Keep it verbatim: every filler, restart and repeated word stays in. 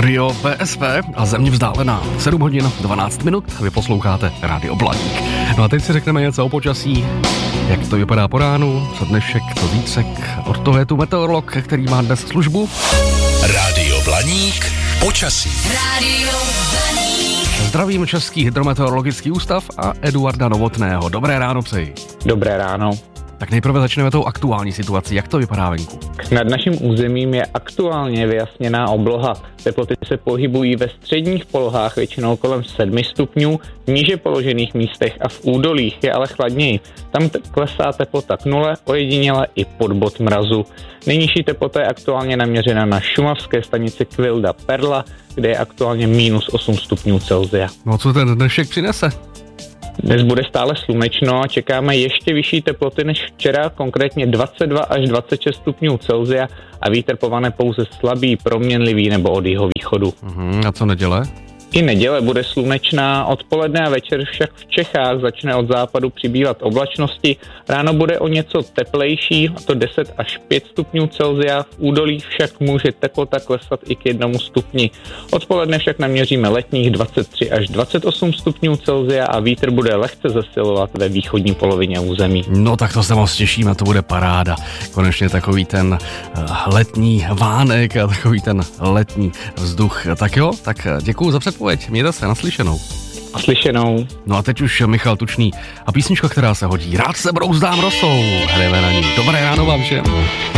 Rio B S V a Země vzdálená. sedm hodin dvanáct minut, vy posloucháte Rádio Blaník. No a teď si řekneme něco o počasí, jak to vypadá po ránu, co dnešek, co zítřek. Od toho je tu meteorolog, který má dnes službu. Rádio Blaník, počasí. Rádio Blaník. Zdravím Český hydrometeorologický ústav a Eduarda Novotného. Dobré ráno přeji. Dobré ráno. Tak nejprve začneme tou aktuální situací. Jak to vypadá venku? Nad naším územím je aktuálně vyjasněná obloha. Teploty se pohybují ve středních polohách většinou kolem sedmi stupňů, v níže položených místech a v údolích je ale chladněji. Tam t- klesá teplota k nule, ojediněle i pod bod mrazu. Nejnižší teplota je aktuálně naměřena na šumavské stanici Kvilda Perla, kde je aktuálně minus osm stupňů Celsia. No co ten dnešek přinese? Dnes bude stále slunečno a čekáme ještě vyšší teploty než včera, konkrétně dvacet dva až dvacet šest stupňů Celsia a vítr povane pouze slabý, proměnlivý nebo od jihovýchodu. Uhum, a co neděle? I neděle bude slunečná, odpoledne a večer však v Čechách začne od západu přibývat oblačnosti. Ráno bude o něco teplejší, a to deset až pět stupňů Celsia, v údolí však může teplota klesat i k jednomu stupni. Odpoledne však naměříme letních dvacet tři až dvacet osm stupňů Celsia a vítr bude lehce zesilovat ve východní polovině území. No tak to se moc těšíme, to bude paráda. Konečně takový ten letní vánek a takový ten letní vzduch. Tak jo, tak děkuju za předpověď. Mějte se, naslyšenou. Naslyšenou. No a teď už Michal Tučný a písnička, která se hodí. Rád se brouzdám rosou. Hrajeme na ní. Dobré ráno vám všem.